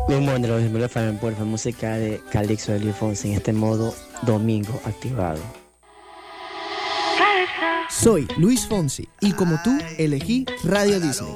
Good morning, los miembros de por música de Calixto de Luis Fonsi en este modo domingo activado. Soy Luis Fonsi y como tú elegí Radio Disney.